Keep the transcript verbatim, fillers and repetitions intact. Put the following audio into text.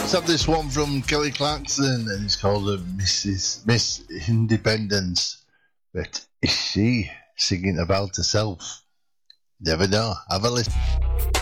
Let's have this one from Kelly Clarkson, and it's called uh, Missus Miss Independence. But is she singing about herself? Never know. Have a listen.